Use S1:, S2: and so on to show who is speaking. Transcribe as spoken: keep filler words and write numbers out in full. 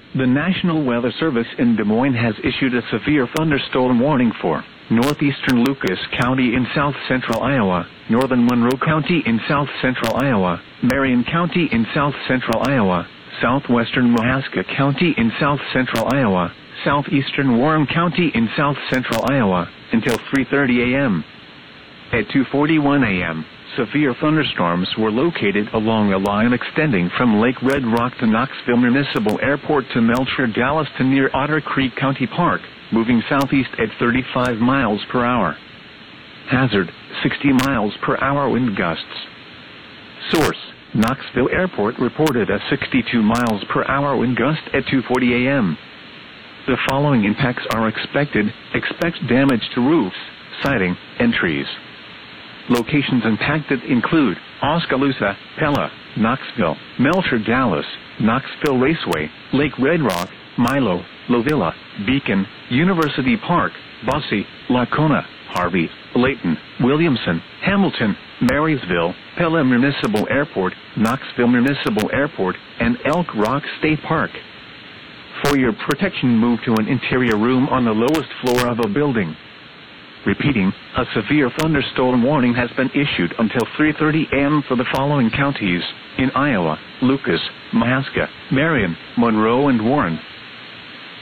S1: The National Weather Service in Des Moines has issued a severe thunderstorm warning for northeastern Lucas County in south-central Iowa, northern Monroe County in south-central Iowa, Marion County in south-central Iowa, southwestern Mahaska County in south-central Iowa, southeastern Warren County in south-central Iowa, until three thirty a m At two forty-one a m, severe thunderstorms were located along a line extending from Lake Red Rock to Knoxville Municipal Airport to Melcher Dallas to near Otter Creek County Park, moving southeast at thirty-five miles per hour. Hazard, sixty miles per hour wind gusts. Source, Knoxville Airport reported a sixty-two miles per hour wind gust at two forty a m The following impacts are expected. Expect damage to roofs, siding, and trees. Locations impacted include Oskaloosa, Pella, Knoxville, Melcher Dallas, Knoxville Raceway, Lake Red Rock, Milo, Lovilla, Beacon, University Park, Bosse, Lacona, Harvey, Layton, Williamson, Hamilton, Marysville, Pella Municipal Airport, Knoxville Municipal Airport, and Elk Rock State Park. For your protection, move to an interior room on the lowest floor of a building. Repeating, a severe thunderstorm warning has been issued until three thirty a m for the following counties in Iowa: Lucas, Mahaska, Marion, Monroe, and Warren.